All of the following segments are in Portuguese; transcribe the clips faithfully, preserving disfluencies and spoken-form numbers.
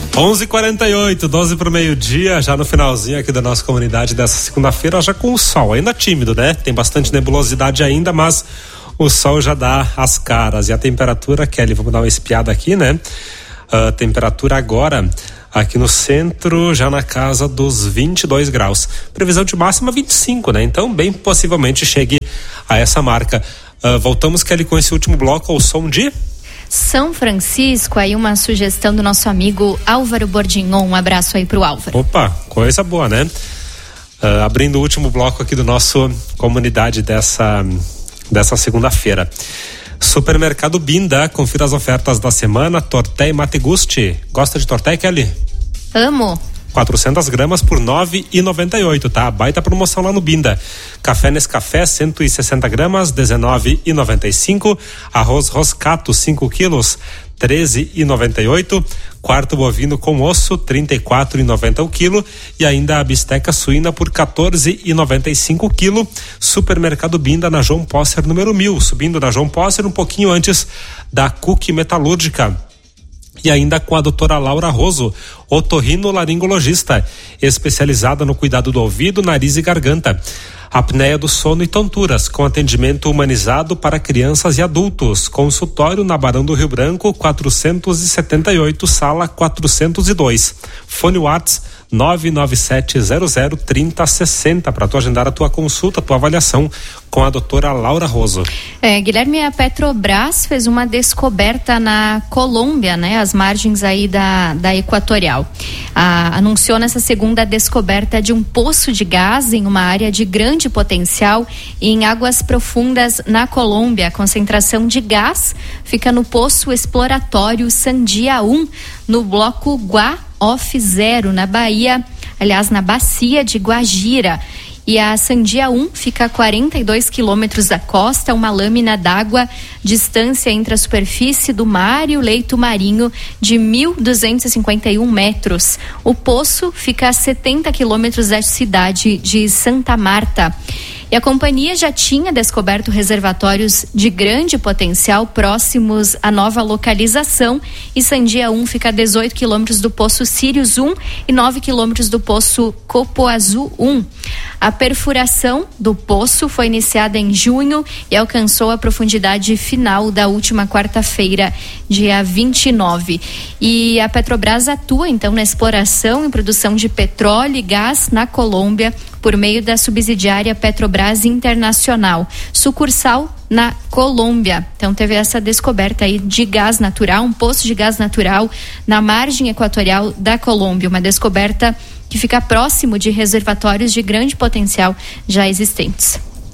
onze e quarenta e oito, doze para o meio-dia, já no finalzinho aqui da nossa comunidade dessa segunda-feira, já com o sol, ainda tímido, né? Tem bastante nebulosidade ainda, mas o sol já dá as caras. E a temperatura, Kelly, vamos dar uma espiada aqui, né? A temperatura agora aqui no centro, já na casa dos vinte e dois graus. Previsão de máxima vinte e cinco, né? Então, bem possivelmente chegue a essa marca. Uh, voltamos, Kelly, com esse último bloco ao som de São Francisco. Aí uma sugestão do nosso amigo Álvaro Bordignon. Um abraço aí pro Álvaro. Opa, coisa boa, né? Uh, abrindo o último bloco aqui do nosso comunidade dessa, dessa segunda-feira. Supermercado Binda, confira as ofertas da semana. Torté Mate Gusti. Gosta de torté, Kelly? Amo. quatrocentas gramas por nove reais e noventa e oito, tá? Baita promoção lá no Binda. Café Nescafé, cento e sessenta gramas, dezenove reais e noventa e cinco. Arroz Roscato, cinco quilos, treze reais e noventa e oito. Quarto bovino com osso, trinta e quatro reais e noventa o quilo. E ainda a bisteca suína por quatorze reais e noventa e cinco o quilo. Supermercado Binda, na João Posser, número mil. Subindo na João Posser, um pouquinho antes da Cook Metalúrgica. E ainda com a doutora Laura Roso, otorrinolaringologista, especializada no cuidado do ouvido, nariz e garganta. Apneia do sono e tonturas, com atendimento humanizado para crianças e adultos. Consultório na Barão do Rio Branco, quatrocentos e setenta e oito, sala quatrocentos e dois. Fone WhatsApp nove nove sete zero zero três zero seis zero para tu agendar a tua consulta, a tua avaliação com a doutora Laura Roso. É, Guilherme, a Petrobras fez uma descoberta na Colômbia, né? As margens aí da, da Equatorial. A, anunciou nessa segunda a descoberta de um poço de gás em uma área de grande potencial em águas profundas na Colômbia. A concentração de gás fica no poço exploratório Sandia um, no bloco Guá Off Zero, na Bahia, aliás, na bacia de Guajira. E a Sandia um fica a quarenta e dois quilômetros da costa, uma lâmina d'água, distância entre a superfície do mar e o leito marinho de mil duzentos e cinquenta e um metros. O poço fica a setenta quilômetros da cidade de Santa Marta. E a companhia já tinha descoberto reservatórios de grande potencial próximos à nova localização, e Sandia um fica a dezoito quilômetros do poço Sirius um e nove quilômetros do poço Copoazú um. A perfuração do poço foi iniciada em junho e alcançou a profundidade final da última quarta-feira, dia vinte e nove. E a Petrobras atua então na exploração e produção de petróleo e gás na Colômbia por meio da subsidiária Petrobras Internacional, sucursal na Colômbia. Então teve essa descoberta aí de gás natural, um poço de gás natural na margem equatorial da Colômbia, uma descoberta que fica próximo de reservatórios de grande potencial já existentes.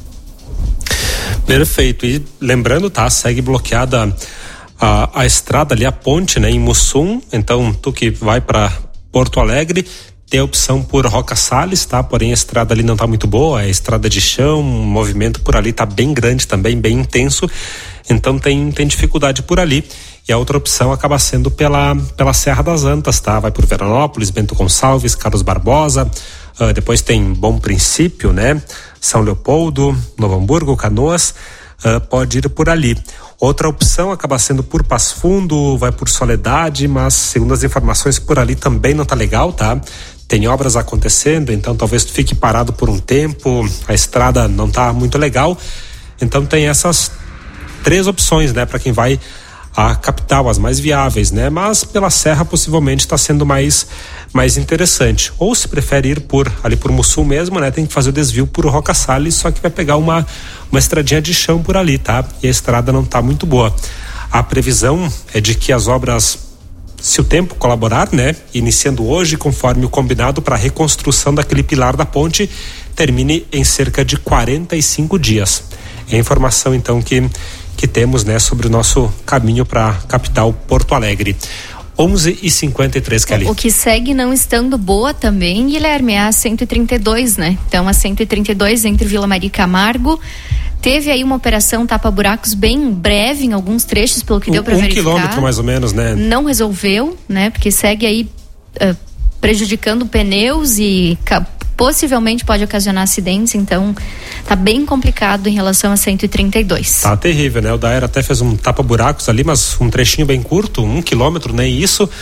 Perfeito. E lembrando, tá, segue bloqueada a, a estrada ali, a ponte, né, em Mussum. Então, tu que vai para Porto Alegre, tem a opção por Roca Salles, tá? Porém a estrada ali não tá muito boa, é estrada de chão, o movimento por ali tá bem grande também, bem intenso. Então tem, tem dificuldade por ali. E a outra opção acaba sendo pela, pela Serra das Antas, tá? Vai por Veranópolis, Bento Gonçalves, Carlos Barbosa, uh, depois tem Bom Princípio, né? São Leopoldo, Novo Hamburgo, Canoas, uh, pode ir por ali. Outra opção acaba sendo por Passo Fundo, vai por Soledade, mas segundo as informações por ali também não tá legal, tá? Tem obras acontecendo, então talvez tu fique parado por um tempo, a estrada não tá muito legal. Então tem essas três opções, né, para quem vai à capital, as mais viáveis, né? Mas pela serra possivelmente está sendo mais mais interessante. Ou se prefere ir por ali por Mussum mesmo, né? Tem que fazer o desvio por Roca Salles, só que vai pegar uma uma estradinha de chão por ali, tá? E a estrada não tá muito boa. A previsão é de que as obras, se o tempo colaborar, né, iniciando hoje, conforme o combinado para a reconstrução daquele pilar da ponte, termine em cerca de quarenta e cinco dias. É a informação então que que temos, né, sobre o nosso caminho para a capital Porto Alegre. onze e cinquenta e três, Kelly. O que segue não estando boa também, Guilherme, é a cento e trinta e dois, né? Então a cento e trinta e dois entre Vila Maria e Camargo teve aí uma operação tapa-buracos bem breve em alguns trechos, pelo que um, deu para um verificar. Um quilômetro mais ou menos, né? Não resolveu, né? Porque segue aí uh, prejudicando pneus e ca- possivelmente pode ocasionar acidentes, então tá bem complicado em relação a cento e trinta e dois. Tá terrível, né? O Daer até fez um tapa-buracos ali, mas um trechinho bem curto, um quilômetro, nem isso.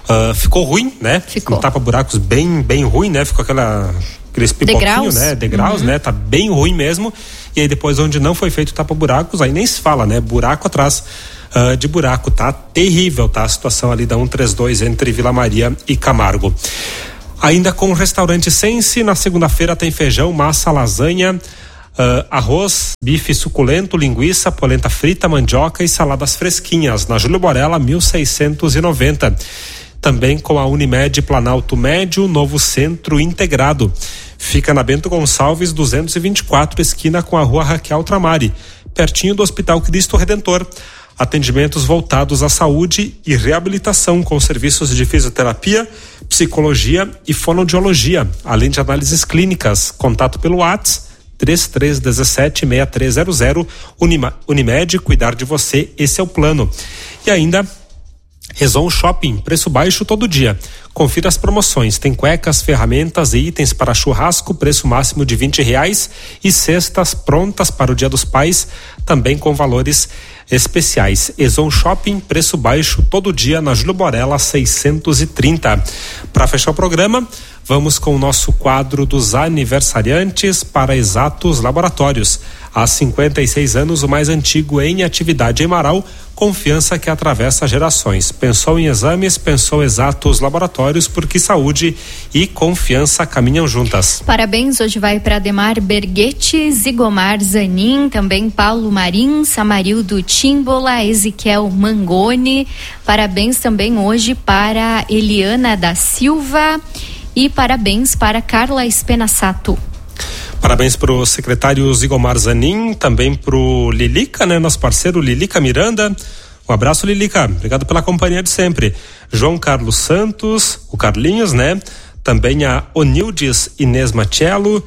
Uh, ficou ruim, né? Ficou. Um tapa-buracos bem, bem ruim, né? Ficou aquela, aqueles pipoquinhos, né? Degraus, uhum. né? Tá bem ruim mesmo. E aí depois onde não foi feito tapa-buracos, aí nem se fala, né? Buraco atrás uh, de buraco, tá terrível, tá? A situação ali da cento e trinta e dois entre Vila Maria e Camargo. Ainda com o restaurante Sense, na segunda-feira tem feijão, massa, lasanha, Uh, arroz, bife suculento, linguiça, polenta frita, mandioca e saladas fresquinhas. Na Júlio Borella, mil seiscentos e noventa. Também com a Unimed Planalto Médio, novo centro integrado. Fica na Bento Gonçalves, duzentos e vinte e quatro, esquina com a rua Raquel Tramari, pertinho do Hospital Cristo Redentor. Atendimentos voltados à saúde e reabilitação com serviços de fisioterapia, psicologia e fonoaudiologia, além de análises clínicas. Contato pelo WhatsApp três três um sete, seis três zero zero. Unima, Unimed, cuidar de você, esse é o plano. E ainda Rezon Shopping, preço baixo todo dia. Confira as promoções, tem cuecas, ferramentas e itens para churrasco, preço máximo de vinte reais, e cestas prontas para o Dia dos Pais, também com valores especiais. Rezon Shopping, preço baixo todo dia na Júlio Borella seiscentos e trinta. Para fechar o programa, vamos com o nosso quadro dos aniversariantes para Exatos Laboratórios. Há cinquenta e seis anos, o mais antigo em atividade em Marau, confiança que atravessa gerações. Pensou em exames, pensou Exatos Laboratórios, porque saúde e confiança caminham juntas. Parabéns, hoje vai para Ademar Berguete, Zigomar Zanin, também Paulo Marim, Samarildo Timbola, Ezequiel Mangoni. Parabéns também hoje para Eliana da Silva. E parabéns para Carla Espenassato. Parabéns para o secretário Zigomar Zanin, também para o Lilica, né? Nosso parceiro Lilica Miranda. Um abraço, Lilica. Obrigado pela companhia de sempre. João Carlos Santos, o Carlinhos, né? Também a Onildes Inês Machello,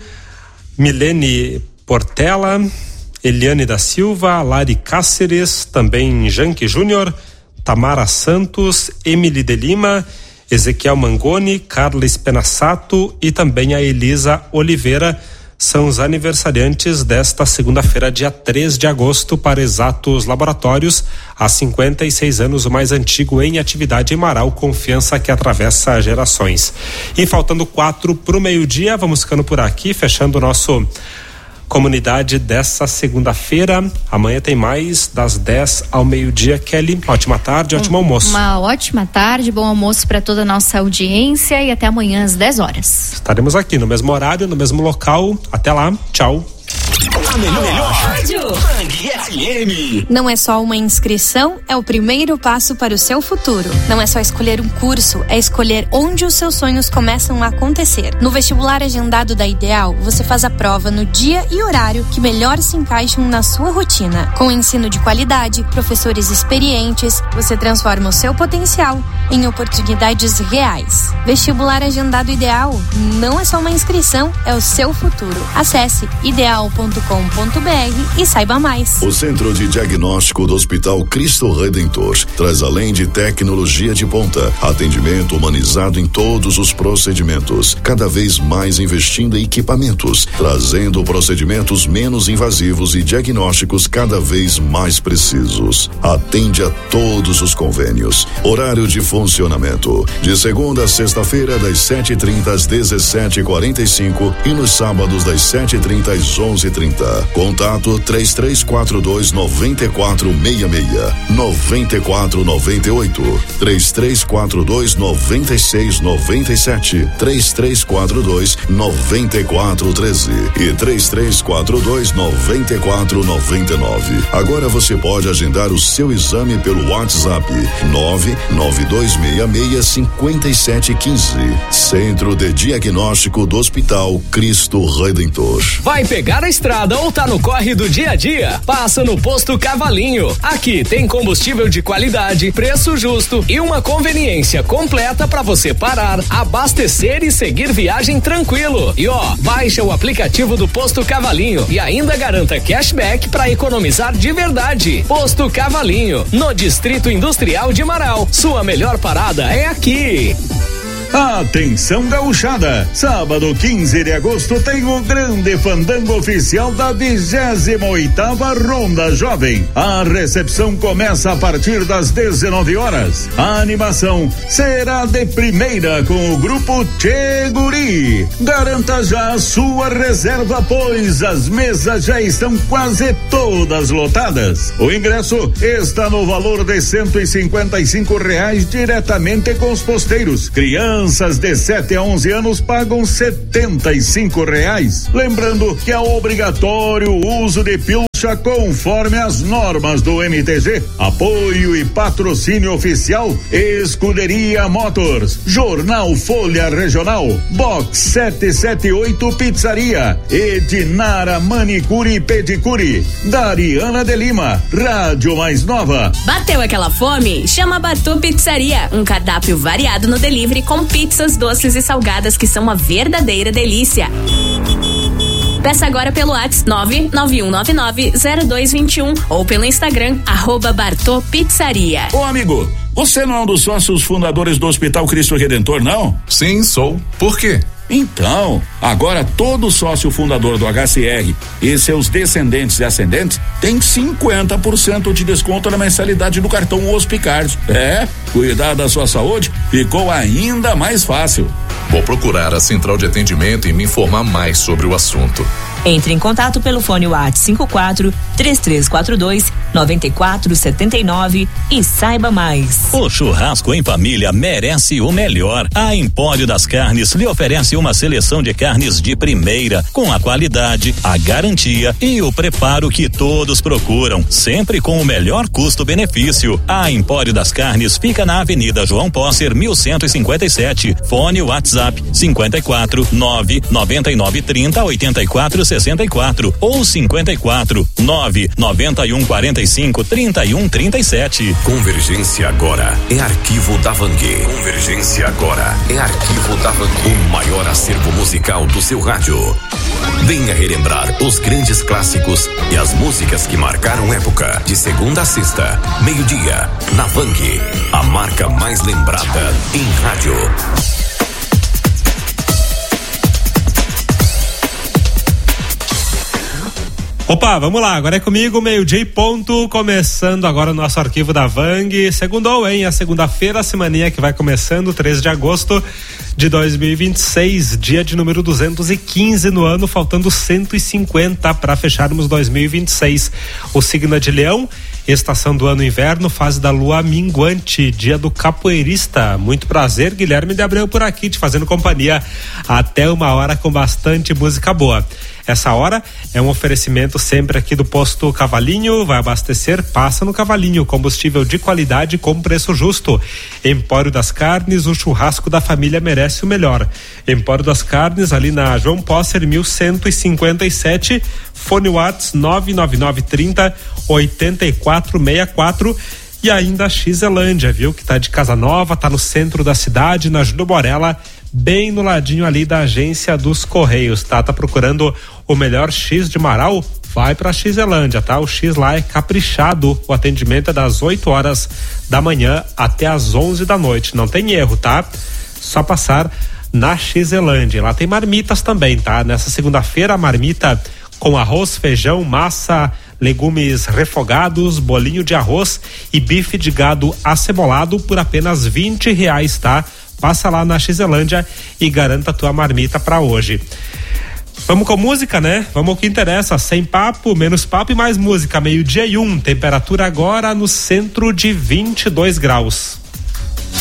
Milene Portela, Eliane da Silva, Lari Cáceres, também Janque Júnior, Tamara Santos, Emily de Lima, Ezequiel Mangoni, Carla Espenassato e também a Elisa Oliveira são os aniversariantes desta segunda-feira, dia três de agosto, para Exatos Laboratórios. Há cinquenta e seis anos, o mais antigo em atividade em Marau, confiança que atravessa gerações. E faltando quatro para o meio-dia, vamos ficando por aqui, fechando o nosso Comunidade dessa segunda-feira. Amanhã tem mais, das dez ao meio-dia. Kelly, ótima tarde, um, ótimo almoço. Uma ótima tarde, bom almoço para toda a nossa audiência e até amanhã às dez horas. Estaremos aqui no mesmo horário, no mesmo local. Até lá, tchau. A melhor, melhor rádio, Bang F M. Não é só uma inscrição, é o primeiro passo para o seu futuro. Não é só escolher um curso, é escolher onde os seus sonhos começam a acontecer. No vestibular agendado da Ideal, você faz a prova no dia e horário que melhor se encaixam na sua rotina. Com ensino de qualidade, professores experientes, você transforma o seu potencial em oportunidades reais. Vestibular agendado Ideal não é só uma inscrição, é o seu futuro. Acesse ideal ponto com ponto br e saiba mais. O Centro de Diagnóstico do Hospital Cristo Redentor traz, além de tecnologia de ponta, atendimento humanizado em todos os procedimentos, cada vez mais investindo em equipamentos, trazendo procedimentos menos invasivos e diagnósticos cada vez mais precisos. Atende a todos os convênios. Horário de funcionamento: de segunda a sexta-feira, das sete e trinta às dezessete e quarenta e cinco e nos sábados das sete e trinta às onze e trinta. Contato três três quatro dois nove quatro seis seis, nove quatro nove oito, três três quatro dois nove seis nove sete, três três quatro dois nove quatro um três e três três quatro dois nove quatro nove nove. Agora você pode agendar o seu exame pelo WhatsApp nove nove dois seis seis cinco sete um cinco. Centro de Diagnóstico do Hospital Cristo Redentor. Vai pegar a estrada ou tá no corre do dia a dia? Passa no Posto Cavalinho. Aqui tem combustível de qualidade, preço justo e uma conveniência completa para você parar, abastecer e seguir viagem tranquilo. E ó, baixa o aplicativo do Posto Cavalinho e ainda garanta cashback para economizar de verdade. Posto Cavalinho, no Distrito Industrial de Marau. Sua melhor parada é aqui. Atenção gauchada, sábado quinze de agosto tem o grande fandango oficial da vigésima oitava Ronda Jovem. A recepção começa a partir das dezenove horas. A animação será de primeira com o grupo Tchê Guri. Garanta já a sua reserva, pois as mesas já estão quase todas lotadas. O ingresso está no valor de cento e cinquenta e cinco reais diretamente com os posteiros. Crianças de sete a onze anos pagam setenta e cinco reais. Lembrando que é obrigatório o uso de pilcha conforme as normas do M T G. Apoio e patrocínio oficial Escuderia Motors, Jornal Folha Regional, Box sete sete oito Pizzaria, Edinara Manicure e Pedicure, Dariana de Lima, Rádio Mais Nova. Bateu aquela fome? Chama Batu Pizzaria, um cardápio variado no delivery com pizzas, doces e salgadas que são uma verdadeira delícia. Peça agora pelo WhatsApp nove nove um nove nove zero dois dois um ou pelo Instagram arroba Bartô Pizzaria. Ô amigo, você não é um dos sócios fundadores do Hospital Cristo Redentor, não? Sim, sou. Por quê? Então, agora todo sócio fundador do H C R e seus descendentes e ascendentes tem cinquenta por cento de desconto na mensalidade do cartão Hospicard. É, cuidar da sua saúde ficou ainda mais fácil. Vou procurar a central de atendimento e me informar mais sobre o assunto. Entre em contato pelo fone WhatsApp cinco quatro três três quatro dois nove quatro sete nove e saiba mais. O churrasco em família merece o melhor. A Empório das Carnes lhe oferece uma seleção de carnes de primeira, com a qualidade, a garantia e o preparo que todos procuram, sempre com o melhor custo-benefício. A Empório das Carnes fica na Avenida João Posser, mil cento e cinquenta e sete. Fone WhatsApp cinquenta e quatro nove noventa e nove trinta oitenta e quatro sessenta e quatro ou cinquenta e quatro nove noventa e um quarenta e cinco trinta e um trinta e sete. Convergência agora é arquivo da Vang. Convergência agora é arquivo da Vang. O maior acervo musical do seu rádio. Venha relembrar os grandes clássicos e as músicas que marcaram época. De segunda a sexta, meio-dia, na Vang, a marca mais lembrada em rádio. Opa, vamos lá, agora é comigo, meio-dia e ponto, começando agora o nosso arquivo da Vang. Segundou, hein? A segunda-feira, a semaninha que vai começando, três de agosto de dois mil e vinte e seis, dia de número duzentos e quinze no ano, faltando cento e cinquenta para fecharmos dois mil e vinte e seis. O signo é de Leão, estação do ano inverno, fase da lua minguante, dia do capoeirista. Muito prazer, Guilherme de Abreu por aqui, te fazendo companhia até uma hora com bastante música boa. Essa hora é um oferecimento sempre aqui do posto Cavalinho. Vai abastecer, passa no Cavalinho, combustível de qualidade com preço justo. Empório das Carnes, o churrasco da família merece o melhor. Empório das Carnes, ali na João Posser, mil cento e cinquenta e sete. Fone WhatsApp nove nove nove trinta oitenta e quatro sessenta e quatro. E ainda a Xelândia, viu? Que tá de casa nova, tá no centro da cidade, na Júlio Borella, bem no ladinho ali da agência dos Correios, tá? Tá procurando o melhor X de Marau? Vai pra Xelândia, tá? O X lá é caprichado, o atendimento é das oito horas da manhã até as onze da noite, não tem erro, tá? Só passar na Xelândia. Lá tem marmitas também, tá? Nessa segunda-feira, a marmita com arroz, feijão, massa, legumes refogados, bolinho de arroz e bife de gado acebolado por apenas vinte reais, tá? Passa lá na Xelândia e garanta a tua marmita para hoje. Vamos com música, né? Vamos ao que interessa, sem papo, menos papo e mais música, meio-dia e um, temperatura agora no centro de vinte e dois graus.